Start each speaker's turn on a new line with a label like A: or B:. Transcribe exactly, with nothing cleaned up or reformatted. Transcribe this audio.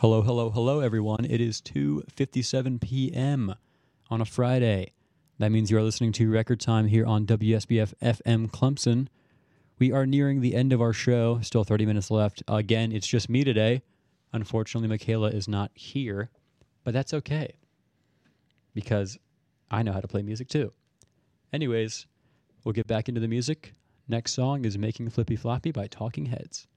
A: Hello, hello, hello, everyone. It is two fifty-seven p.m. on a Friday. That means you are listening to Record Time here on W S B F F M Clemson. We are nearing the end of our show. Still thirty minutes left. Again, it's just me today. Unfortunately, Michaela is not here, but that's okay because I know how to play music too. Anyways, we'll get back into the music. Next song is Making Flippy Floppy by Talking Heads.